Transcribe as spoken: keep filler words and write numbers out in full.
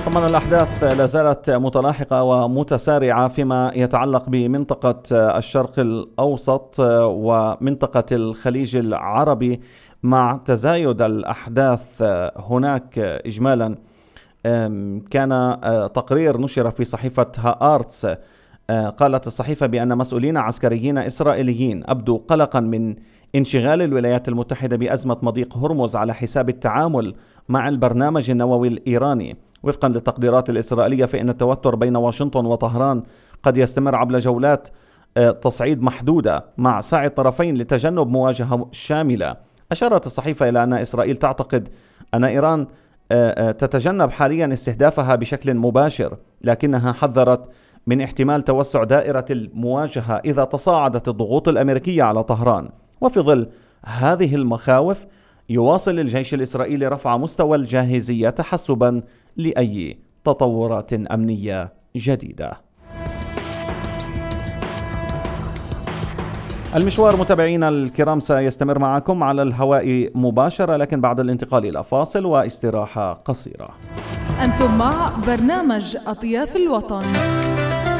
طبعا الأحداث لا زالت متلاحقة ومتسارعة فيما يتعلق بمنطقة الشرق الأوسط ومنطقة الخليج العربي مع تزايد الأحداث هناك. إجمالا كان تقرير نشر في صحيفة هآرتس، قالت الصحيفة بأن مسؤولين عسكريين إسرائيليين أبدوا قلقا من انشغال الولايات المتحدة بأزمة مضيق هرمز على حساب التعامل مع البرنامج النووي الإيراني. وفقا للتقديرات الإسرائيلية فإن التوتر بين واشنطن وطهران قد يستمر عبر جولات تصعيد محدودة مع سعي الطرفين لتجنب مواجهة شاملة. أشارت الصحيفة إلى أن إسرائيل تعتقد أن إيران تتجنب حاليا استهدافها بشكل مباشر، لكنها حذرت من احتمال توسع دائرة المواجهة إذا تصاعدت الضغوط الأمريكية على طهران. وفي ظل هذه المخاوف يواصل الجيش الإسرائيلي رفع مستوى الجاهزية تحسبا لأي تطورات أمنية جديدة. المشوار متابعينا الكرام سيستمر معكم على الهواء مباشرة، لكن بعد الانتقال إلى فاصل واستراحة قصيرة. أنتم مع برنامج أطياف الوطن.